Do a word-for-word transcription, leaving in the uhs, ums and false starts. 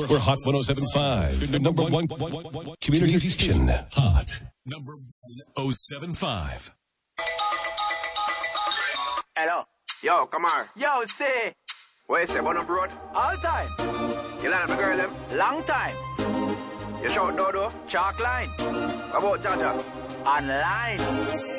We're Hot one oh seven point five, the number one community station. Hot number one oh seven point five. Hello. Yo, come on. Yo, stay. What you say, Bonham Road? All time. You line up the girl, them? Long time. You shout Dodo? Chalk line. How about Jaja? Online.